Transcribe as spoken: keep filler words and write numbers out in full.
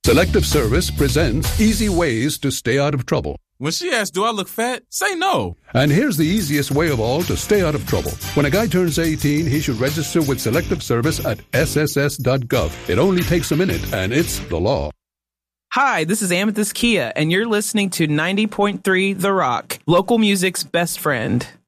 Selective Service presents easy ways to stay out of trouble. When she asks, do I look fat? Say no. And here's the easiest way of all to stay out of trouble. When a guy turns eighteen, he should register with Selective Service at S S S dot gov. It only takes a minute, and it's the law. Hi, this is Amethyst Kia, and you're listening to ninety point three The Rock, local music's best friend.